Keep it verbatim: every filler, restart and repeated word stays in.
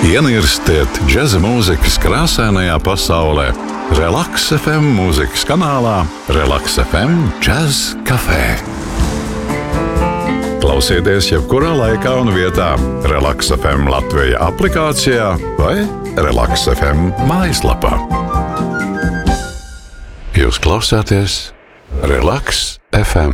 Ienirstiet džeza mūzikas krāsainajā pasaulē. Relaks F M mūzikas kanālā Relaks F M Jazz Café. Klausieties jebkurā laikā un vietā Relaks F M Latvija aplikācijā vai Relaks F M mājaslapā. Jūs klausāties Relaks F M.